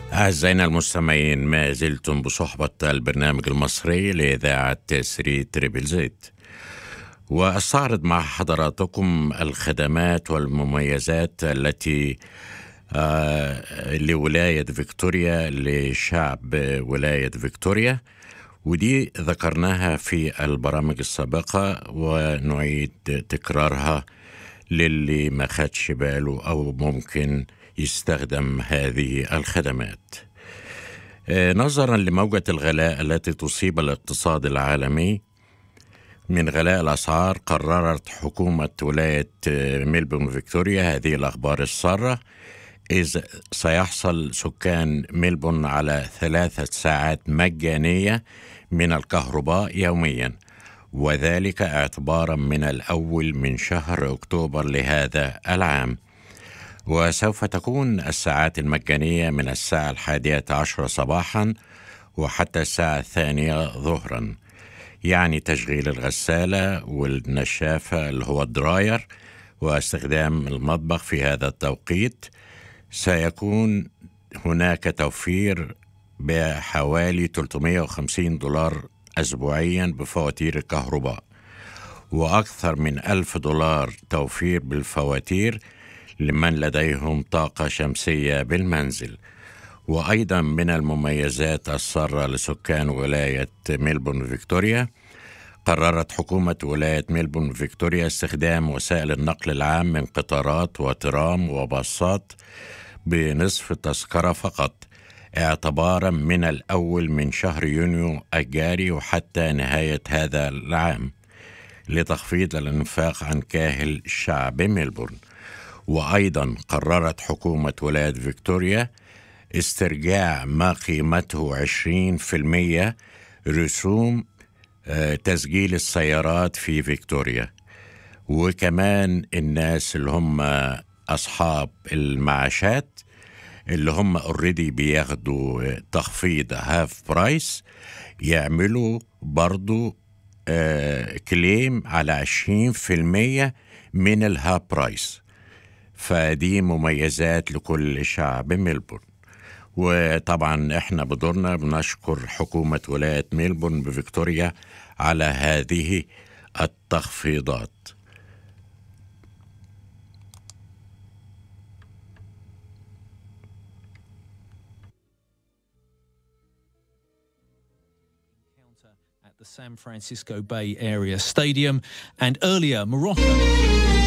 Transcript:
أعزائنا المستمعين، ما زلتم بصحبة البرنامج المصري لإذاعة 3 تريبل زيت، وأستعرض مع حضراتكم الخدمات والمميزات التي لولاية فيكتوريا، لشعب ولاية فيكتوريا، ودي ذكرناها في البرامج السابقة ونعيد تكرارها للي ما خدش باله أو ممكن يستخدم هذه الخدمات. نظرا لموجة الغلاء التي تصيب الاقتصاد العالمي من غلاء الأسعار، قررت حكومة ولاية ميلبورن فيكتوريا هذه الأخبار السارة، إذ سيحصل سكان ميلبورن على 3 ساعات مجانية من الكهرباء يوميا، وذلك اعتبارا من الأول من شهر أكتوبر لهذا العام. وسوف تكون الساعات المجانية من الساعة 11 صباحا وحتى الساعة 2 ظهرا، يعني تشغيل الغسالة والنشافة اللي هو الدراير واستخدام المطبخ في هذا التوقيت. سيكون هناك توفير بحوالي $350 أسبوعيا بفواتير الكهرباء، وأكثر من $1000 توفير بالفواتير لمن لديهم طاقة شمسية بالمنزل. وأيضا من المميزات السارة لسكان ولاية ميلبورن فيكتوريا، قررت حكومة ولاية ميلبورن فيكتوريا استخدام وسائل النقل العام من قطارات وترام وباصات بنصف التذكرة فقط، اعتبارا من الأول من شهر يونيو الجاري وحتى نهاية هذا العام، لتخفيض الانفاق عن كاهل شعب ميلبورن. وأيضا قررت حكومة ولاية فيكتوريا استرجاع ما قيمته 20% رسوم تسجيل السيارات في فيكتوريا، وكمان الناس اللي هم أصحاب المعاشات اللي هم اوريدي بياخدوا تخفيض هاف برايس يعملوا برضو كليم على 20% من الهاف برايس. فدي مميزات لكل شعب ميلبورن. وطبعا احنا بدورنا بنشكر حكومة ولاية ميلبورن بفيكتوريا على هذه التخفيضات. At the San Francisco Bay Area Stadium, and earlier Morocco